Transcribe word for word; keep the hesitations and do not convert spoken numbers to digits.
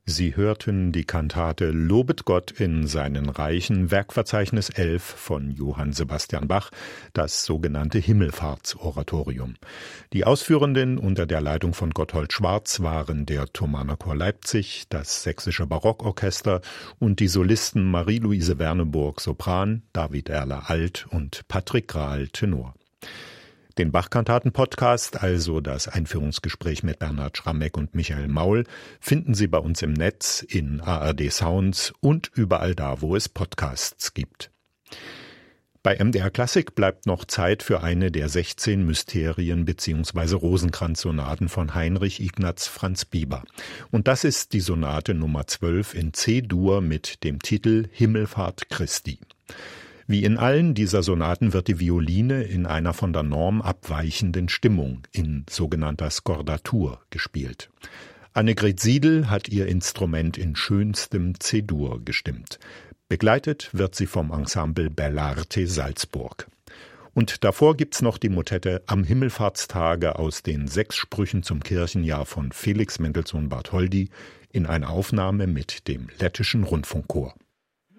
Sie hörten die Kantate Lobet Gott in seinen Reichen, Werkverzeichnis elf von Johann Sebastian Bach, das sogenannte Himmelfahrtsoratorium. Die Ausführenden unter der Leitung von Gotthold Schwarz waren der Thomaner Chor Leipzig, das Sächsische Barockorchester und die Solisten Marie-Louise Werneburg Sopran, David Erler Alt und Patrick Grahl Tenor. Den Bach-Kantaten-Podcast, also das Einführungsgespräch mit Bernhard Schrammeck und Michael Maul, finden Sie bei uns im Netz, in A R D Sounds und überall da, wo es Podcasts gibt. Bei M D R Klassik bleibt noch Zeit für eine der sechzehn Mysterien- bzw. Rosenkranz-Sonaten von Heinrich Ignaz Franz Bieber. Und das ist die Sonate Nummer zwölf in C-Dur mit dem Titel Himmelfahrt Christi. Wie in allen dieser Sonaten wird die Violine in einer von der Norm abweichenden Stimmung, in sogenannter Skordatur, gespielt. Annegret Siedel hat ihr Instrument in schönstem C-Dur gestimmt. Begleitet wird sie vom Ensemble Bellarte Salzburg. Und davor gibt's noch die Motette Am Himmelfahrtstage aus den sechs Sprüchen zum Kirchenjahr von Felix Mendelssohn Bartholdy in einer Aufnahme mit dem Lettischen Rundfunkchor.